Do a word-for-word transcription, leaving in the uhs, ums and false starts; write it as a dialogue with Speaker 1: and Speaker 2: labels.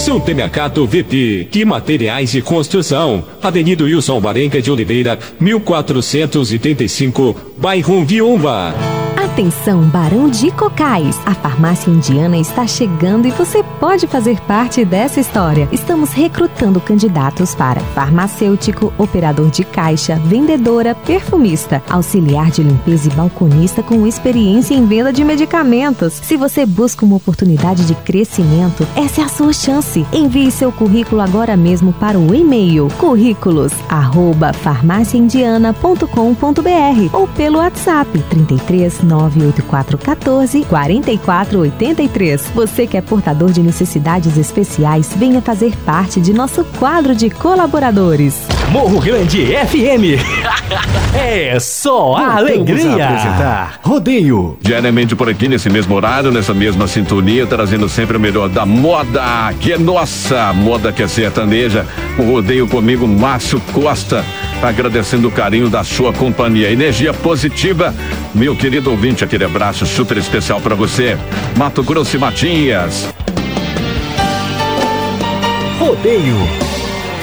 Speaker 1: Supermercado V P e Materiais de Construção, Avenida Wilson Varenga de Oliveira, mil quatrocentos e trinta e cinco, bairro Viúva.
Speaker 2: Atenção, Barão de Cocais! A farmácia indiana está chegando e você pode fazer parte dessa história. Estamos recrutando candidatos para farmacêutico, operador de caixa, vendedora, perfumista, auxiliar de limpeza e balconista com experiência em venda de medicamentos. Se você busca uma oportunidade de crescimento, essa é a sua chance. Envie seu currículo agora mesmo para o e-mail currículos arroba farmácia indiana ponto com ponto br ou pelo WhatsApp trinta e três, nove oito quatro um quatro, quatro quatro oito três. Você que é portador de necessidades especiais, venha fazer parte de nosso quadro de colaboradores.
Speaker 3: Morro Grande F M. É só a alegria.
Speaker 4: Apresentar Rodeio.
Speaker 5: Diariamente por aqui, nesse mesmo horário, nessa mesma sintonia, trazendo sempre o melhor da moda, que é nossa, moda que é sertaneja. O Rodeio comigo, Márcio Costa, agradecendo o carinho da sua companhia. Energia positiva, meu querido ouvinte, aquele abraço super especial para você. Mato Grosso e Matias.
Speaker 3: Rodeio.